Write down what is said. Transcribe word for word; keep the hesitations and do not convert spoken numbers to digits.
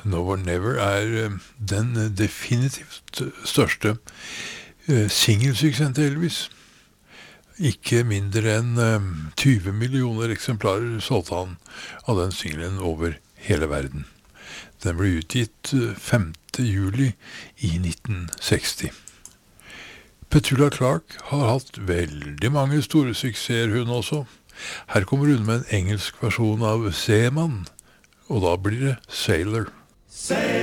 Now or Never er eh, den eh, definitivt største eh, singelsuksessen til Elvis. Ikke mindre enn eh, tjue millioner eksemplarer solgte han av den singelen over hele verden. Den ble utgitt eh, femte juli i nitten seksti. Petula Clark har hatt veldig mange store suksesser hun også. Her kommer hun med en engelsk versjon av Seaman, og da blir det Sailor.